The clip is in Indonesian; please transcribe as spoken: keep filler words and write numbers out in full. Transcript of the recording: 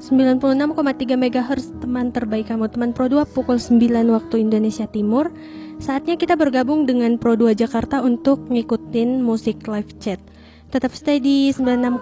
sembilan puluh enam koma tiga megahertz teman terbaik kamu, teman Pro dua pukul sembilan waktu Indonesia Timur. Saatnya kita bergabung dengan Pro dua Jakarta untuk ngikutin musik live chat. Tetap stay di sembilan puluh enam